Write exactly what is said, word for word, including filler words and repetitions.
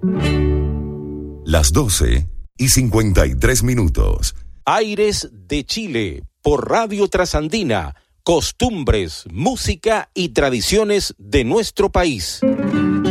Las doce y cincuenta y tres minutos. Aires de Chile, por Radio Trasandina. Costumbres, música y tradiciones de nuestro país.